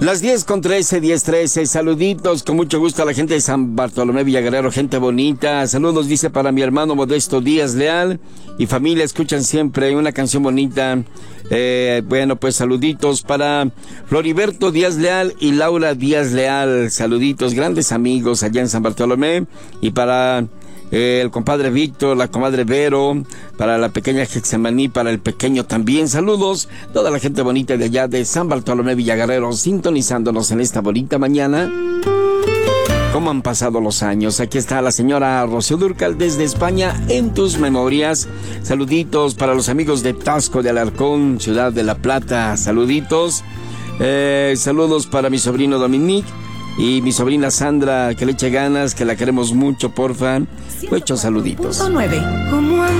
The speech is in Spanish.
Las 10:13, 10:13, saluditos, con mucho gusto a la gente de San Bartolomé Villaguerrero, gente bonita. Saludos, dice, para mi hermano Modesto Díaz Leal y familia, escuchan siempre una canción bonita. Bueno, pues saluditos para Floriberto Díaz Leal y Laura Díaz Leal, saluditos, grandes amigos allá en San Bartolomé. Y para el compadre Víctor, la comadre Vero, para la pequeña Gexemaní, para el pequeño también, saludos, toda la gente bonita de allá de San Bartolomé Villaguerrero, sintonizándonos en esta bonita mañana. ¿Cómo han pasado los años? Aquí está la señora Rocío Dúrcal desde España en tus memorias. Saluditos para los amigos de Taxco de Alarcón, Ciudad de La Plata, saluditos. Saludos para mi sobrino Dominique y mi sobrina Sandra, que le eche ganas, que la queremos mucho, porfa. Muchos saluditos. 9.